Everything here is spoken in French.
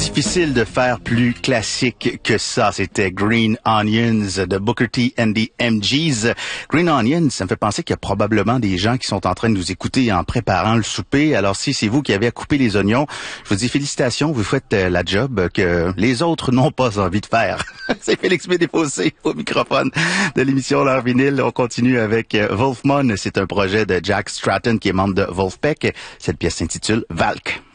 Difficile de faire plus classique que ça. C'était Green Onions de Booker T and the MGs. Green Onions, ça me fait penser qu'il y a probablement des gens qui sont en train de nous écouter en préparant le souper. Alors si c'est vous qui avez à couper les oignons, je vous dis félicitations, vous faites la job que les autres n'ont pas envie de faire. C'est Félix Médéfossé au microphone de l'émission L'Heure Vinyle. On continue avec Wolfman. C'est un projet de Jack Stratton qui est membre de Wolfpack. Cette pièce s'intitule Valk.